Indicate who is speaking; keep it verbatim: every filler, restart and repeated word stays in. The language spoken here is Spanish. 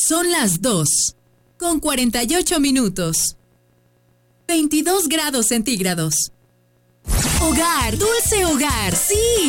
Speaker 1: Son las dos, con cuarenta y ocho minutos. veintidós grados centígrados. Hogar, dulce hogar, sí.